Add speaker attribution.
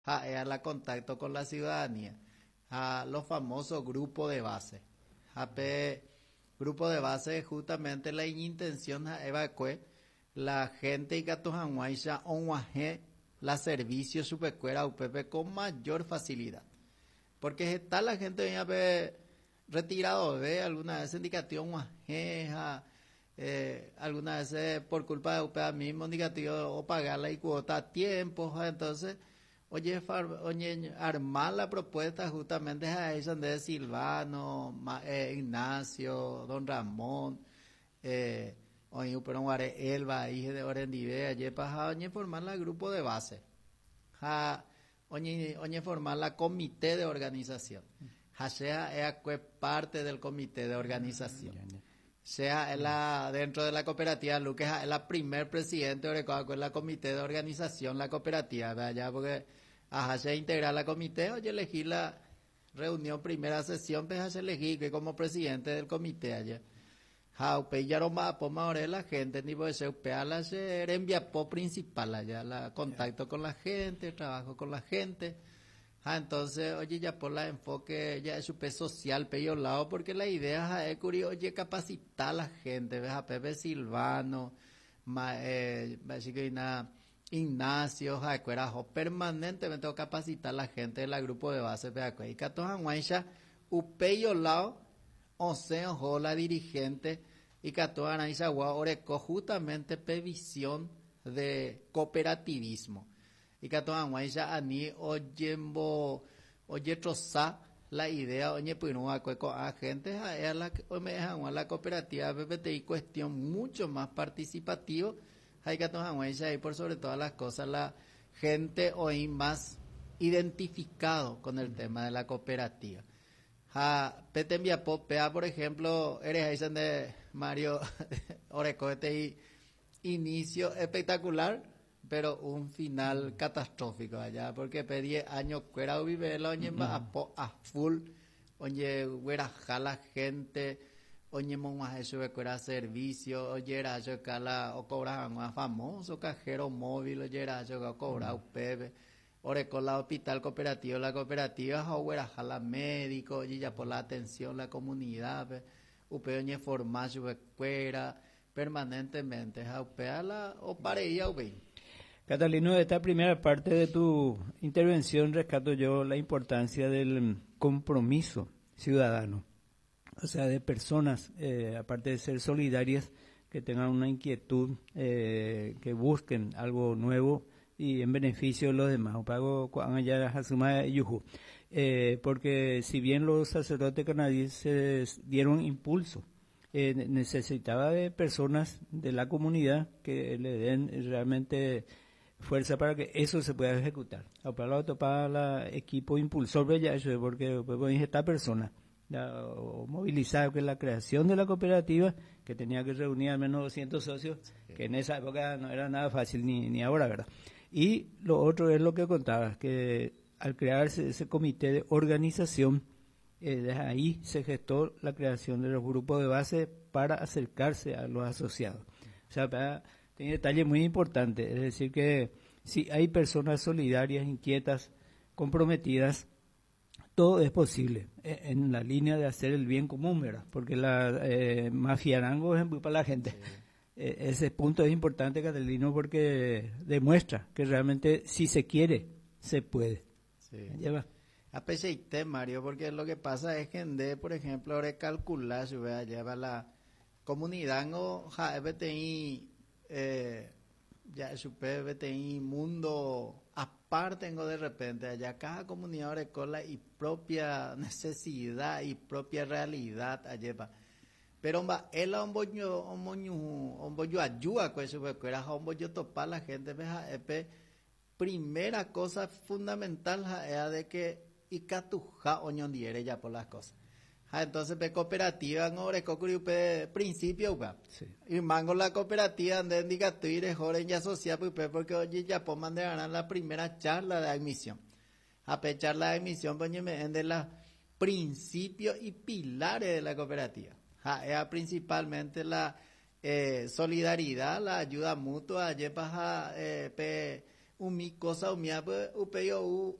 Speaker 1: a la contacto con la ciudadanía, a los famosos grupos de base. Grupo de base es justamente la intención de evacuar la gente y Catojanguaisha onguaje la servicio supercuera UPP con mayor facilidad. Porque está la gente venía retirado de alguna vez indicativo guajeja, algunas veces por culpa de UPA mismo indicativo o pagar la cuota a tiempo, entonces oye, armar la propuesta justamente a ella de Silvano, Ignacio, Don Ramón, oye, pero Elba, hija de Orendive, ayer pasado, oye, formar el grupo de base, oye, formar la comité de organización, sea parte del comité de organización. Sea dentro de la cooperativa, Luque es la primer presidente de la comité de organización, la cooperativa, ¿verdad? Porque se integra la comité, oye, elegí la reunión, primera sesión, pues se elegí que como presidente del comité allá. Jaupe ya no más la gente, ni puede ser la enviapo principal allá, la contacto con la gente, trabajo con la gente. Entonces, oye, ya por la enfoque, ya es su peso social, peyo lado, porque la idea es, oye, capacitar a la gente, ves a Pepe Silvano, Ignacio, Jacuerajo, permanentemente capacitar a la gente de la grupo de base, y que todos han upeyo lado, o la dirigente, y que todos han oreco justamente previsión de cooperativismo. Y que todos han ani oye troza la idea, oye, pues no a gente, a la cooperativa PPTI cuestión mucho más participativo, hay que todos han por sobre todas las cosas, la gente hoy más identificado con el tema de la cooperativa. Petembia Popea, por ejemplo, eres ahí de Mario Orecoete y inicio espectacular, pero un final catastrófico allá, porque pedí años fuera vive la oñe a full, oye, hueraja la gente, oñe monga eso fuera servicio, oye, era yo cala o cobraban a famoso cajero móvil, oye, era yo cobra UPB. Ore con la hospital cooperativa, la cooperativa, hueraja la médico, oye, ya por la atención, la comunidad, UPB oñe formación fuera permanentemente, UPB la o pareía UPB.
Speaker 2: Catalino, de esta primera parte de tu intervención rescato yo la importancia del compromiso ciudadano, o sea, de personas, aparte de ser solidarias, que tengan una inquietud, que busquen algo nuevo y en beneficio de los demás. Porque si bien los sacerdotes canadienses dieron impulso, necesitaba de personas de la comunidad que le den realmente fuerza para que eso se pueda ejecutar. Para el equipo impulsor de eso, porque esta persona movilizada que la creación de la cooperativa, que tenía que reunir al menos 200 socios, que en esa época no era nada fácil ni ahora, ¿verdad? Y lo otro es lo que contabas, que al crearse ese comité de organización, desde ahí se gestó la creación de los grupos de base para acercarse a los asociados. O sea, tiene un detalle muy importante, es decir que si hay personas solidarias, inquietas, comprometidas, todo es posible en la línea de hacer el bien común, ¿verdad? Porque la mafiarango es muy para la gente. Ese punto es importante, Catalino, porque demuestra que realmente si se quiere, se puede.
Speaker 1: Sí. Lleva. Apesite, Mario, porque lo que pasa es que por ejemplo, ahora calcular, si lleva la comunidad no BTI, ya supe BTI mundo aparte tengo de repente allá cada comunidad ahora con la y propia necesidad y propia realidad allá. Pero él un bollo ayuda con eso, porque era un bollo topar la gente, primera cosa fundamental era de que y catuja oñón diere ya por las cosas. Entonces cooperativa no principio y mango la cooperativa de indicatuires joren ya social porque oye ya por mandar la primera charla de admisión. A charla de admisión pues de los principios y pilares de la cooperativa. Era principalmente la solidaridad, la ayuda mutua, umi cosa umia upeyo